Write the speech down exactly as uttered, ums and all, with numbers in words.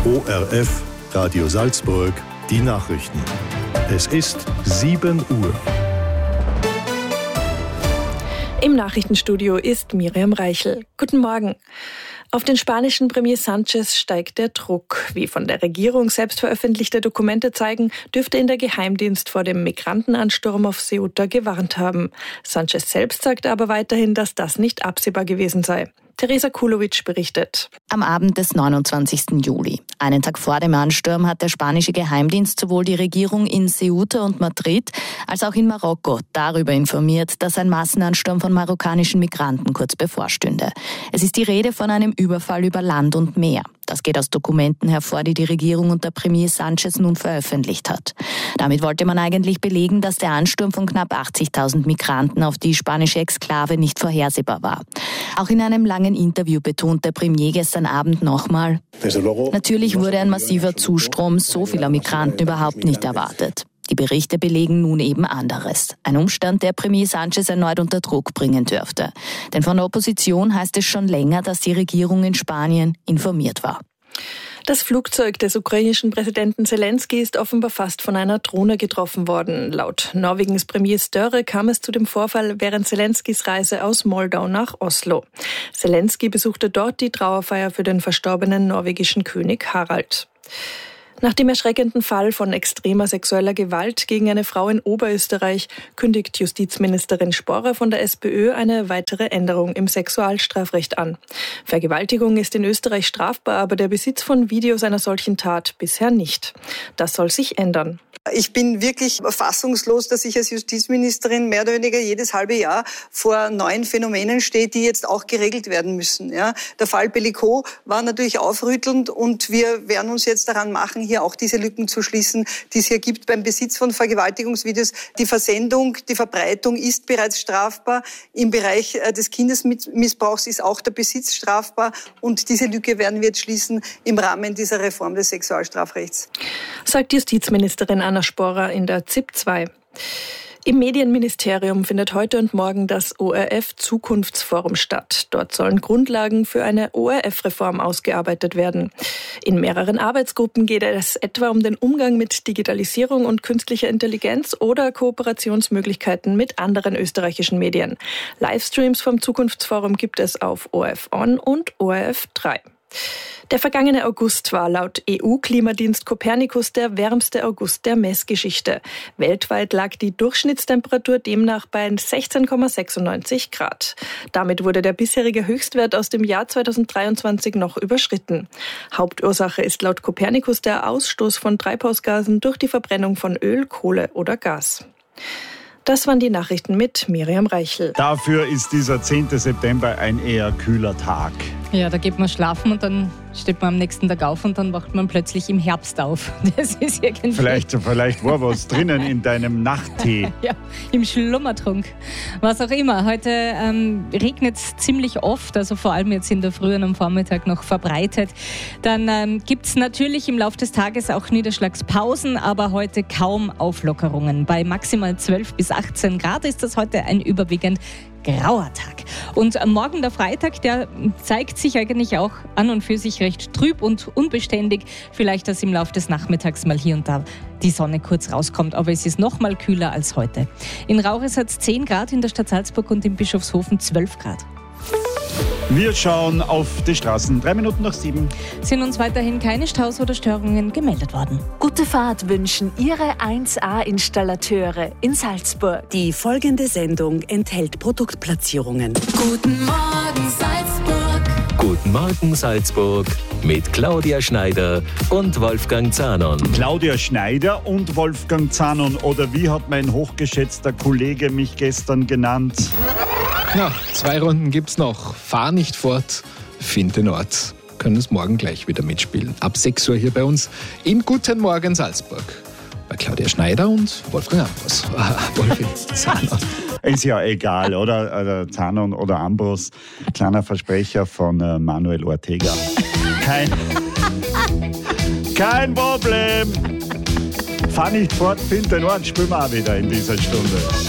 O R F, Radio Salzburg, die Nachrichten. Es ist sieben Uhr. Im Nachrichtenstudio ist Miriam Reichel. Guten Morgen. Auf den spanischen Premier Sánchez steigt der Druck. Wie von der Regierung selbst veröffentlichte Dokumente zeigen, dürfte ihn der Geheimdienst vor dem Migrantenansturm auf Ceuta gewarnt haben. Sánchez selbst sagte aber weiterhin, dass das nicht absehbar gewesen sei. Teresa Kulowitsch berichtet. Am Abend des neunundzwanzigsten Juli, einen Tag vor dem Ansturm, hat der spanische Geheimdienst sowohl die Regierung in Ceuta und Madrid als auch in Marokko darüber informiert, dass ein Massenansturm von marokkanischen Migranten kurz bevorstünde. Es ist die Rede von einem Überfall über Land und Meer. Das geht aus Dokumenten hervor, die die Regierung unter Premier Sánchez nun veröffentlicht hat. Damit wollte man eigentlich belegen, dass der Ansturm von knapp achtzigtausend Migranten auf die spanische Exklave nicht vorhersehbar war. Auch in einem langen Interview betont der Premier gestern Abend nochmal: Natürlich wurde ein massiver Zustrom so vieler Migranten überhaupt nicht erwartet. Die Berichte belegen nun eben anderes. Ein Umstand, der Premier Sánchez erneut unter Druck bringen dürfte. Denn von der Opposition heißt es schon länger, dass die Regierung in Spanien informiert war. Das Flugzeug des ukrainischen Präsidenten Zelensky ist offenbar fast von einer Drohne getroffen worden. Laut Norwegens Premier Støre kam es zu dem Vorfall während Zelenskys Reise aus Moldau nach Oslo. Zelensky besuchte dort die Trauerfeier für den verstorbenen norwegischen König Harald. Nach dem erschreckenden Fall von extremer sexueller Gewalt gegen eine Frau in Oberösterreich kündigt Justizministerin Sporrer von der SPÖ eine weitere Änderung im Sexualstrafrecht an. Vergewaltigung ist in Österreich strafbar, aber der Besitz von Videos einer solchen Tat bisher nicht. Das soll sich ändern. Ich bin wirklich fassungslos, dass ich als Justizministerin mehr oder weniger jedes halbe Jahr vor neuen Phänomenen stehe, die jetzt auch geregelt werden müssen. Ja, der Fall Bellico war natürlich aufrüttelnd und wir werden uns jetzt daran machen, hier auch diese Lücken zu schließen, die es hier gibt beim Besitz von Vergewaltigungsvideos. Die Versendung, die Verbreitung ist bereits strafbar. Im Bereich des Kindesmissbrauchs ist auch der Besitz strafbar und diese Lücke werden wir jetzt schließen im Rahmen dieser Reform des Sexualstrafrechts. Sagt Justizministerin Anna Sporrer in der Z I P zwei. Im Medienministerium findet heute und morgen das O R F-Zukunftsforum statt. Dort sollen Grundlagen für eine O R F-Reform ausgearbeitet werden. In mehreren Arbeitsgruppen geht es etwa um den Umgang mit Digitalisierung und künstlicher Intelligenz oder Kooperationsmöglichkeiten mit anderen österreichischen Medien. Livestreams vom Zukunftsforum gibt es auf O R F On und O R F drei. Der vergangene August war laut E U-Klimadienst Copernicus der wärmste August der Messgeschichte. Weltweit lag die Durchschnittstemperatur demnach bei sechzehn Komma sechsundneunzig Grad. Damit wurde der bisherige Höchstwert aus dem Jahr zweitausenddreiundzwanzig noch überschritten. Hauptursache ist laut Copernicus der Ausstoß von Treibhausgasen durch die Verbrennung von Öl, Kohle oder Gas. Das waren die Nachrichten mit Miriam Reichel. Dafür ist dieser zehnte September ein eher kühler Tag. Ja, da geht man schlafen und dann steht man am nächsten Tag auf und dann wacht man plötzlich im Herbst auf. Das ist irgendwie... Vielleicht, vielleicht war was drinnen in deinem Nachttee. Ja, im Schlummertrunk. Was auch immer. Heute ähm, regnet es ziemlich oft, also vor allem jetzt in der Früh und am Vormittag noch verbreitet. Dann ähm, gibt es natürlich im Laufe des Tages auch Niederschlagspausen, aber heute kaum Auflockerungen. Bei maximal zwölf bis achtzehn Grad ist das heute ein überwiegend grauer Tag. Und morgen der Freitag, der zeigt sich eigentlich auch an und für sich recht trüb und unbeständig. Vielleicht, dass im Laufe des Nachmittags mal hier und da die Sonne kurz rauskommt, aber es ist noch mal kühler als heute. In Rauches hat es zehn Grad, in der Stadt Salzburg und in Bischofshofen zwölf Grad. Wir schauen auf die Straßen. Drei Minuten nach sieben. Sind uns weiterhin keine Staus oder Störungen gemeldet worden. Gute Fahrt wünschen Ihre eins A-Installateure in Salzburg. Die folgende Sendung enthält Produktplatzierungen. Guten Morgen Salzburg. Guten Morgen Salzburg mit Claudia Schneider und Wolfgang Zahnon. Claudia Schneider und Wolfgang Zahnon, oder wie hat mein hochgeschätzter Kollege mich gestern genannt? Ja, zwei Runden gibt's noch. Fahr nicht fort, find den Ort. Können es morgen gleich wieder mitspielen. Ab sechs Uhr hier bei uns in Guten Morgen Salzburg. Bei Claudia Schneider und Wolfgang Ambros. Wolfgang Zahnon. Ist ja egal, oder? Also Zahnon oder Ambros. Kleiner Versprecher von äh, Manuel Ortega. Kein, kein Problem. Fahr nicht fort, find den Ort, spielen wir auch wieder in dieser Stunde.